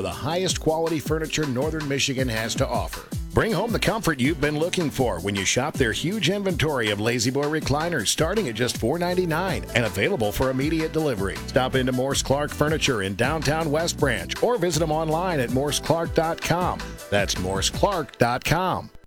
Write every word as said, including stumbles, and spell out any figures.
of the highest quality furniture Northern Michigan has to offer. Bring home the comfort you've been looking for when you shop their huge inventory of La-Z-Boy recliners starting at just four ninety-nine and available for immediate delivery. Stop into Morse Clark Furniture in downtown West Branch or visit them online at morse clark dot com. That's morse clark dot com.